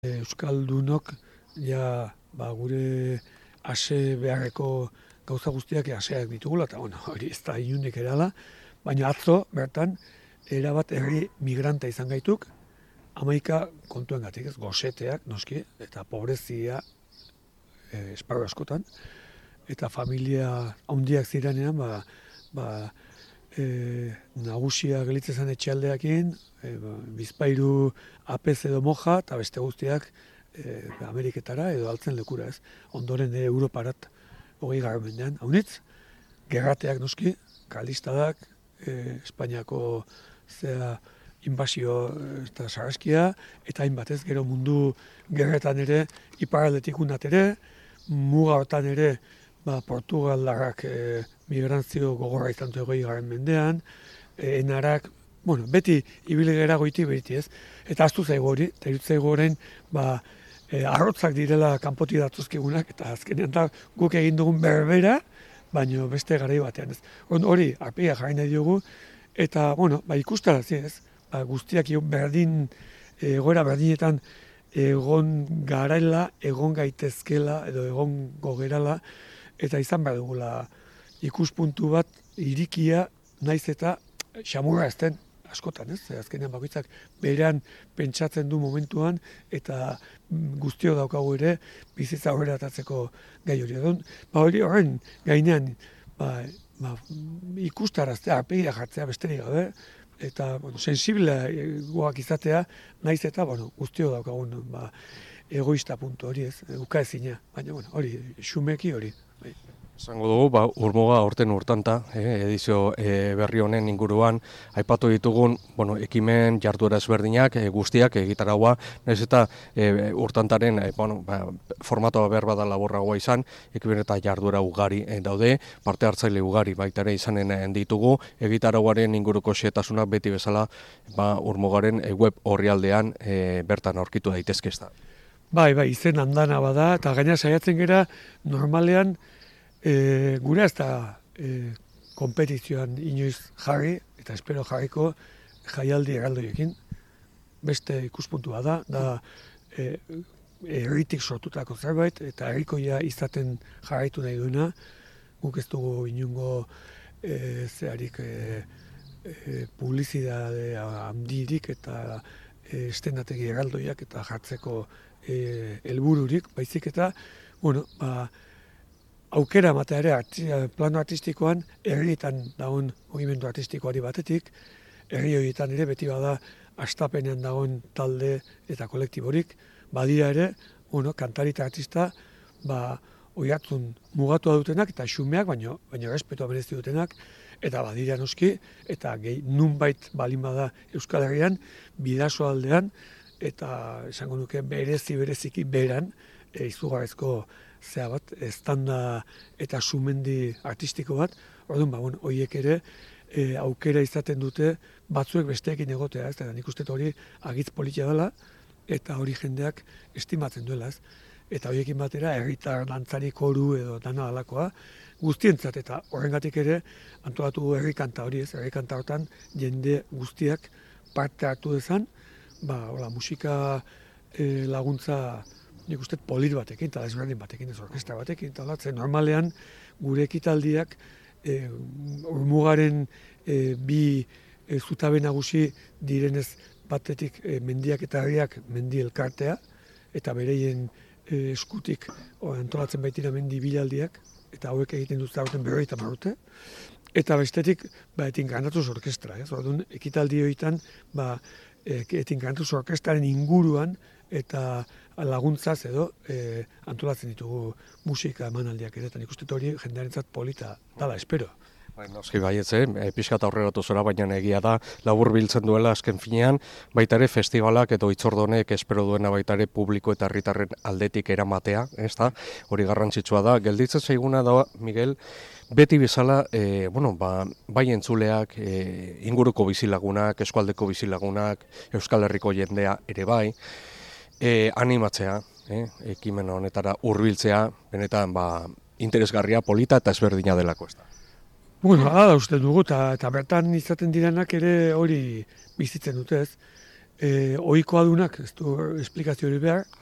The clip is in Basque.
Euskaldunok gure ase beharreko gauza guztiak aseak ditugula, eta hori ez da inunik erala, baina atzo bertan erabat herri migrante izan gaituk, 11 kontuengatik, ez, goseteak, noski, eta pobrezia esparru askotan, eta familia handiak zirenean, nagusia gelitzen zen etxealdeakin, bizpairu apez edo moja, eta beste guztiak Ameriketara edo altzen lekura, ez. Ondoren Europarat 20. mendean, haunitz, gerrateak noski, kalistadak, Espainiako inbasio eta sarraskia, eta hainbat ez, gero mundu gerretan ere, iparaldetik unat ere, muga hortan ere, Portugaldarrak migrantzio gogorra izan du 20. mendean, enarak, beti ibili gera goiti beti ez, eta aztu zaigu hori, eta irut zaigu orain, arrotzak direla kanpoti datuzkigunak, eta azkenean da guk egin dugun berbera, baino beste garai batean ez. Hori, arpegia jarri nahi diogu, eta, ikustarazi ez, guztiak berdin, egoera berdinetan egon garaela, egon gaitezkela, edo egon gogerala, eta izan behar dugula ikuspuntu bat irikia naiz eta xamurra ez den askotan, ez? Azkenean bakoitzak berean pentsatzen du momentuan eta guztio daukagu ere bizitza aurrera atatzeko gai hori. Hori horren gainean ikustaraztea, arpegia jartzea besterik gabe, eta sensibleagoak izatea naiz eta guztio daukagun egoista puntu hori, ez? Ukaezina, baina hori, xumeki hori. Esango dugu, urmuga aurten urtanta, edizio berri honen inguruan, aipatu ditugun, ekimen jarduera ezberdinak, guztiak egitaragoa, nahiz eta urtantaren, formatoa behar bada laborragoa izan, ekimen eta jarduera ugari daude, parte hartzaile ugari baita ere izanen ditugu, egitaragoaren inguruko xehetasunak beti bezala, urmugaren web orrialdean bertan aurkitu daitezke ez da. Bai, izen handana bada, eta gaina saiatzen gera normalean gure ez da kompetizioan inoiz jarri, eta espero jarriko jaialdi erraldoiekin. Beste ikuspuntua da herritik sortutako zerbait, eta herrikoia izaten jarraitu nahi duena, guk ez dugu inungo publizidade handirik eta estenategi erraldoiak eta jartzeko helbururik, baizik eta, aukera ematea ere plano artistikoan, herrietan dagoen mugimendu artistikoari batetik, herri horietan ere beti bada astapenean dagoen talde eta kolektiborik, badira ere, kantari eta artista, oihartzun mugatua dutenak eta xumeak, baino respetua merezi dutenak, eta badira noski, eta nunbait balin bada Euskal Herrian, bidaso aldean, eta esango nuke bereziki beran, izugarrizko estanda eta sumendi artistiko bat, orduan, horiek ere aukera izaten dute batzuek besteekin egotea, ez da nik uste hori agitz politia dela, eta hori jendeak estimatzen duela, ez. Eta horiekin batera, herritar, dantzari, koru edo dana alakoa, guztientzat eta horrengatik ere antolatu herri kanta hori, ez, herri kanta hortan jende guztiak parte hartu dezan, musika laguntza nik uste polit batekin, eta desberdin batekin, ez orkestra batekin, eta normalean gure ekitaldiak urmugaren bi zutabe nagusi direnez batetik mendiak eta herriak mendi elkartea, eta bereien eskutik antolatzen baitira mendi bilaldiak, eta hauek egiten dut zauten 50 urte, eta bestetik etinkantuz orkestra, ez? Orduan, ekitaldi horietan, etinkantuz orkestraren inguruan, eta laguntzaz edo antolatzen ditugu musika emanaldiak ere, eta nik uste hori jendearentzat polita dala, espero. Noski baietze, pixkat aurreratu zora, baina egia da, labur biltzen duela azken finean, baita ere festivalak edo itzordonek espero duena baita ere publiko eta herritarren aldetik eramatea, ez da, hori garrantzitsua da. Gelditzen zaiguna da, Miguel, beti bezala, bai entzuleak, inguruko bizilagunak, eskualdeko bizilagunak, Euskal Herriko jendea ere bai, animatzea, ekimen honetara hurbiltzea, benetan interesgarria, polita eta ezberdina delako ez da. Hala uste dugu, eta bertan izaten direnak ere hori bizitzen dute ez. ohikoa dunak, ez du esplikazio hori behar,